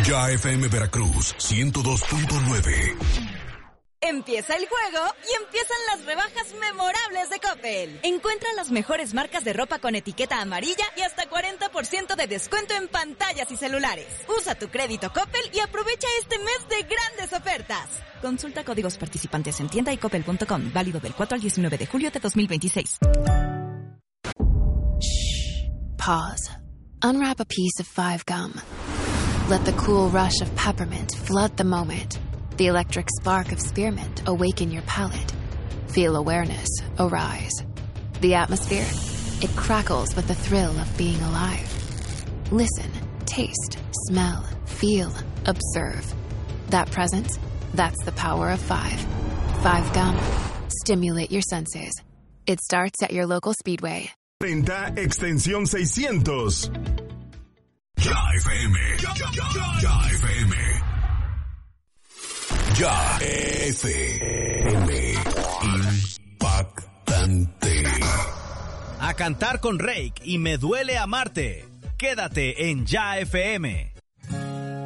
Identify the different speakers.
Speaker 1: Ya FM Veracruz 102.9.
Speaker 2: Empieza el juego y empiezan las rebajas memorables de Coppel. Encuentra las mejores marcas de ropa con etiqueta amarilla y hasta 40% de descuento en pantallas y celulares. Usa tu crédito Coppel y aprovecha este mes de grandes ofertas. Consulta códigos participantes en tienda y coppel.com. Válido del 4 al 19 de julio de 2026.
Speaker 3: Shh. Pause. Unwrap a piece of 5 gum. Let the cool rush of peppermint flood the moment. The electric spark of spearmint awaken your palate. Feel awareness arise. The atmosphere, it crackles with the thrill of being alive. Listen, taste, smell, feel, observe. That presence, that's the power of 5. 5 gum. Stimulate your senses. It starts at your local Speedway.
Speaker 4: 30 extensión 600.
Speaker 1: Ya FM. Ya FM. Ya FM. Impactante.
Speaker 5: A cantar con Rake y Me Duele Amarte. Quédate en Ya FM.